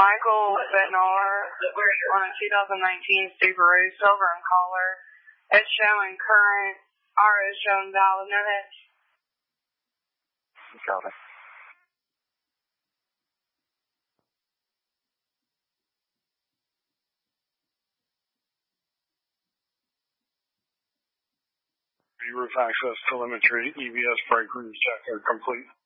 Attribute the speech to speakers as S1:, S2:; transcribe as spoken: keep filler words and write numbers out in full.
S1: Michael Bednar on a two thousand nineteen Subaru, silver in color. It's showing current, R O is showing valid, no hits.
S2: Got it.
S3: Roof access telemetry, E B S brake roof check are complete.